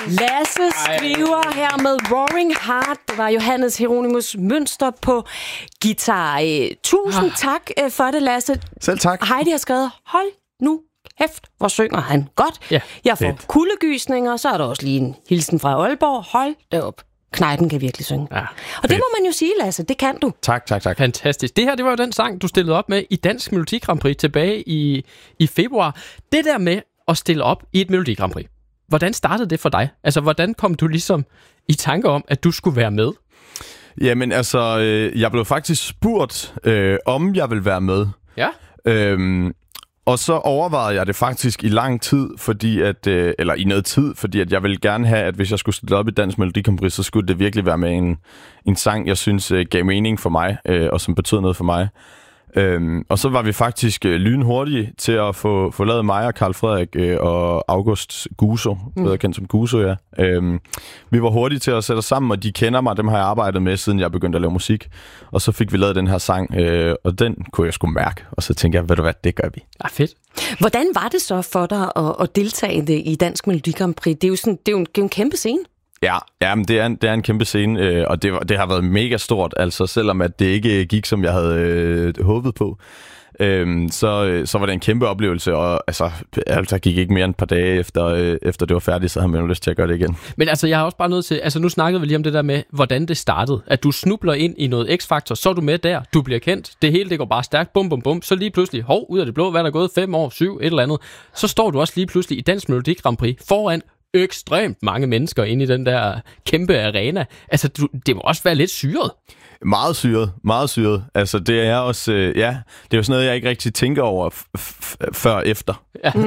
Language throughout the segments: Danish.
Lasse skriver her med Roaring Heart. Det var Johannes Hieronymus Mønster på guitar. Tusind tak for det, Lasse. Selv tak. Heidi har skrevet, hold nu kæft, hvor synger han godt. Ja, jeg får kuldegysninger, så er der også lige en hilsen fra Aalborg. Hold da op. Knejten kan virkelig synge. Ja, og det må man jo sige, Lasse. Det kan du. Tak. Fantastisk. Det her, det var jo den sang, du stillede op med i Dansk Melodi Grand Prix tilbage i februar. Det der med at stille op i et Melodi Grand Prix. Hvordan startede det for dig? Altså, hvordan kom du ligesom i tanke om, at du skulle være med? Jamen, altså, jeg blev faktisk spurgt, om jeg ville være med. Ja. Og så overvejede jeg det faktisk i lang tid, fordi at jeg ville gerne have, at hvis jeg skulle stille op i Dansk Melodi Grand Prix, så skulle det virkelig være med en sang, jeg synes gav mening for mig, og som betød noget for mig. Og så var vi faktisk lynhurtige til at få lavet mig og Carl Frederik og August Guso, bedre kendt som Guso, ja. Vi var hurtige til at sætte os sammen, og de kender mig, dem har jeg arbejdet med, siden jeg begyndte at lave musik. Og så fik vi lavet den her sang, og den kunne jeg sgu mærke. Og så tænkte jeg, ved du hvad, det gør vi. Ja, fedt. Hvordan var det så for dig at deltage i Dansk Melodi Grand Prix? Det er jo en kæmpe scene. Ja, men det er en kæmpe scene, og det har været mega stort, altså selvom at det ikke gik, som jeg havde håbet på. Så var det en kæmpe oplevelse, og altså gik ikke mere end et par dage efter det var færdigt, så havde man jo lyst til at gøre det igen. Men altså, jeg har også bare nødt til, altså nu snakkede vi lige om det der med, hvordan det startede. At du snubler ind i noget X-Factor, så er du med der, du bliver kendt, det hele det går bare stærkt, bum bum bum, så lige pludselig, ud af det blå, hvad er der gået, 5 år, 7, et eller andet, så står du også lige pludselig i Dansk Melodi Grand Prix foran ekstremt mange mennesker inde i den der kæmpe arena. Altså, det må også være lidt syret. Meget syret. Altså, det er også, det er jo sådan noget, jeg ikke rigtig tænker over før efter.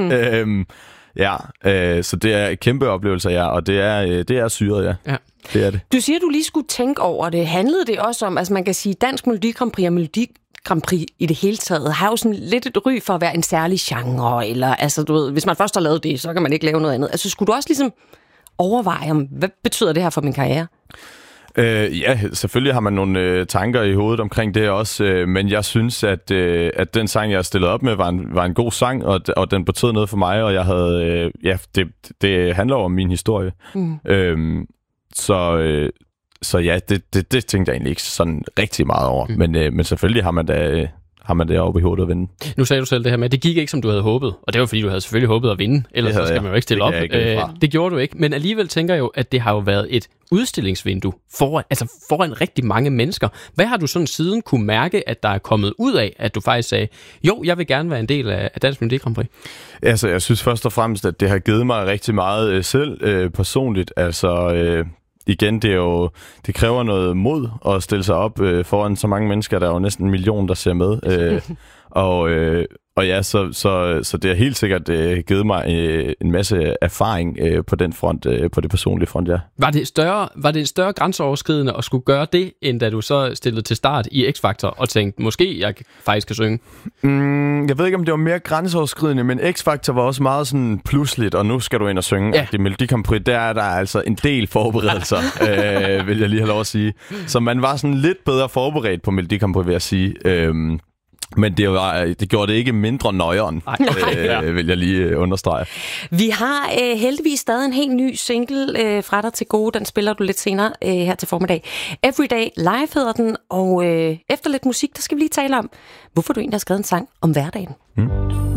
Ja. Så det er kæmpe oplevelser, ja, og det er syret, ja. Det er det. Du siger, du lige skulle tænke over det. Handlede det også om, altså man kan sige, Dansk Melodi Grand Prix og Melodi Grand Prix i det hele taget har jo sådan lidt et ry for at være en særlig genre, eller altså, du ved, hvis man først har lavet det, så kan man ikke lave noget andet. Altså, skulle du også ligesom overveje, hvad betyder det her for min karriere? Ja, selvfølgelig har man nogle tanker i hovedet omkring det også, men jeg synes, at den sang, jeg stillede op med, var en god sang, og den betød noget for mig, og jeg havde, det handler om min historie. Så ja, det tænkte jeg egentlig ikke sådan rigtig meget over, men selvfølgelig har man det oppe i hovedet at vinde. Nu sagde du selv det her med, at det gik ikke, som du havde håbet, og det var fordi, du havde selvfølgelig håbet at vinde, ellers så skal man jo ikke stille op. Det gjorde du ikke, men alligevel tænker jeg jo, at det har jo været et udstillingsvindue foran rigtig mange mennesker. Hvad har du sådan siden kunne mærke, at der er kommet ud af, at du faktisk sagde, jo, jeg vil gerne være en del af Dansk Melodi Grand Prix? Altså, jeg synes først og fremmest, at det har givet mig rigtig meget selv personligt. Altså, igen, det kræver noget mod at stille sig op foran så mange mennesker. Der er jo næsten 1 million, der ser med. Og ja, så det har helt sikkert givet mig en masse erfaring på den front, på det personlige front, ja. Var det større grænseoverskridende at skulle gøre det, end da du så stillede til start i X-Factor og tænkte, måske jeg faktisk kan synge? Jeg ved ikke, om det var mere grænseoverskridende, men X-Factor var også meget sådan pludseligt, og nu skal du ind og synge. Ja. Det Melodi Grand Prix, der er der altså en del forberedelser, vil jeg lige have lov at sige. Så man var sådan lidt bedre forberedt på Melodi Grand Prix, vil jeg sige. Men det gjorde det ikke mindre nøjeren, vil jeg lige understrege. Vi har heldigvis stadig en helt ny single fra dig til gode. Den spiller du lidt senere her til formiddag. Everyday Live hedder den, og efter lidt musik, der skal vi lige tale om, hvorfor du egentlig har skrevet en sang om hverdagen.